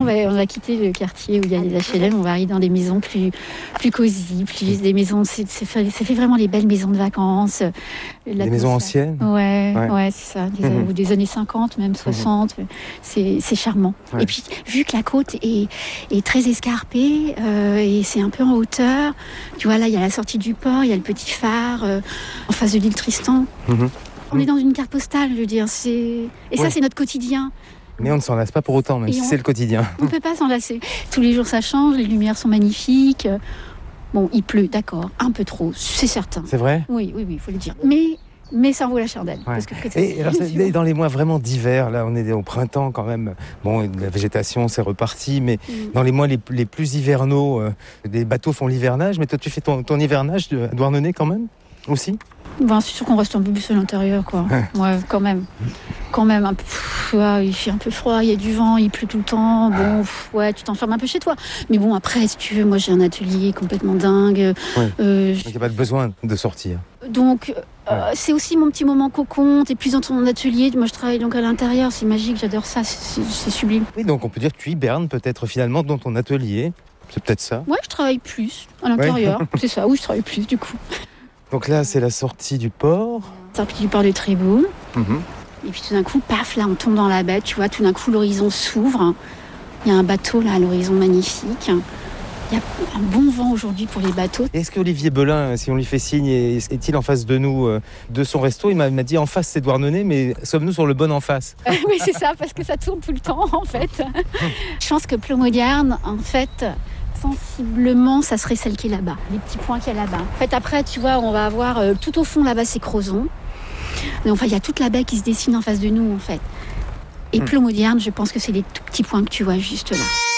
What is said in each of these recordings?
on va quitter le quartier où il y a les HLM, on va arriver dans des maisons plus cosy, plus des maisons, ça fait vraiment les belles maisons de vacances. Des maisons anciennes. Ouais, c'est ça, des années 50, même 60, c'est charmant. Ouais. Et puis, vu que la côte est très escarpée, et c'est un peu en hauteur, tu vois, là, il y a la sortie du port, il y a le petit phare, en face de l'île Tristan. On est dans une carte postale, je veux dire, ça, c'est notre quotidien. Mais on ne s'en lasse pas pour autant, même si c'est le quotidien. On ne peut pas s'en lasser. Tous les jours, ça change, les lumières sont magnifiques. Bon, il pleut, d'accord, un peu trop, c'est certain. C'est vrai ? Oui, il faut le dire. Mais ça en vaut la chandelle. Parce que et alors, dans les mois vraiment d'hiver, là, on est au printems quand même. Bon, la végétation, c'est reparti, mais dans les mois les plus hivernaux, les bateaux font l'hivernage. Mais toi, tu fais ton hivernage à Douarnenez quand même aussi ? Ben, c'est sûr qu'on reste un peu plus à l'intérieur, quoi. Ouais, quand même. Un peu, il fait un peu froid, il y a du vent, il pleut tout le temps. Bon, tu t'enfermes un peu chez toi. Mais bon, après, si tu veux, moi, j'ai un atelier complètement dingue. Donc, il n'y a pas de besoin de sortir. Donc, c'est aussi mon petit moment cocon. T'es plus dans ton atelier. Moi, je travaille donc à l'intérieur. C'est magique, j'adore ça. C'est sublime. Oui, donc on peut dire que tu hibernes peut-être finalement dans ton atelier. C'est peut-être ça ? Ouais, je travaille plus à l'intérieur. C'est ça, oui, je travaille plus, du coup. Donc là, c'est la sortie du port. Sortie du port de Tréboul. Et puis tout d'un coup, paf, là, on tombe dans la baie. Tu vois, tout d'un coup, l'horizon s'ouvre. Il y a un bateau, là, à l'horizon magnifique. Il y a un bon vent aujourd'hui pour les bateaux. Est-ce qu'Olivier Belin, si on lui fait signe, est-il en face de nous, de son resto ? Il m'a dit en face, c'est Douarnenez, mais sommes-nous sur le bon en face ? Oui, c'est ça, parce que ça tourne tout le temps, en fait. Je pense que Plomodyarn, en fait... Sensiblement, ça serait celle qui est là-bas, les petits points qu'il y a là-bas. En fait, après, tu vois, on va avoir tout au fond là-bas, c'est Crozon. Mais enfin, il y a toute la baie qui se dessine en face de nous, en fait. Et Plomodyarn, je pense que c'est les tout petits points que tu vois juste là.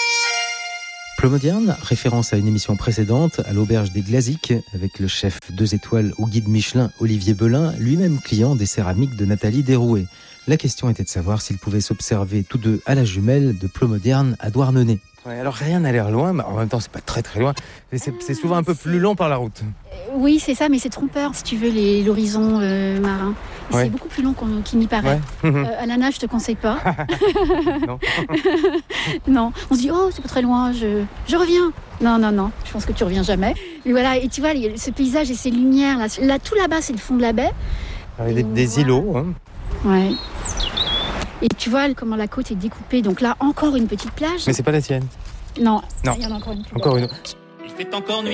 Plomodyarn, référence à une émission précédente, à l'auberge des Glaziques, avec le chef 2 étoiles au guide Michelin, Olivier Belin, lui-même client des céramiques de Nathalie Derouet. La question était de savoir s'ils pouvaient s'observer tous deux à la jumelle de Plomodyarn à Douarnenez. Ouais, alors rien n'a l'air loin, mais en même temps c'est pas très très loin. Mais c'est souvent un peu plus long par la route. Oui, c'est ça, mais c'est trompeur si tu veux l'horizon marin. Et c'est beaucoup plus long qu'il n'y paraît. À la nage, je te conseille pas. Non. Non, on se dit c'est pas très loin, je reviens. Non, je pense que tu reviens jamais. Mais voilà, et tu vois, ce paysage et ces lumières là, tout là-bas, c'est le fond de la baie. Il y a des îlots. Hein. Ouais. Et tu vois comment la côte est découpée. Donc là, encore une petite plage. Mais c'est pas la tienne. Non. Il y en a encore une. Encore une. Il fait encore nuit.